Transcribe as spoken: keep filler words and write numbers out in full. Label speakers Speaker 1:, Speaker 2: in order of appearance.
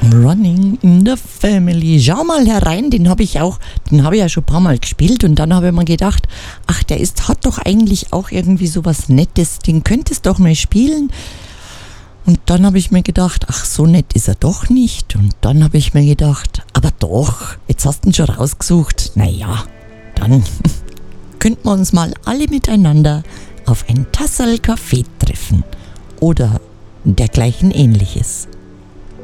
Speaker 1: Running in the Family. Schau mal herein, den habe ich auch, den habe ich ja schon ein paar Mal gespielt und dann habe ich mir gedacht, ach, der ist, hat doch eigentlich auch irgendwie so was Nettes, den könntest doch mal spielen. Und dann habe ich mir gedacht, ach, so nett ist er doch nicht. Und dann habe ich mir gedacht, aber doch, jetzt hast du ihn schon rausgesucht. Naja, dann könnten wir uns mal alle miteinander auf ein Tassel Kaffee treffen oder dergleichen ähnliches.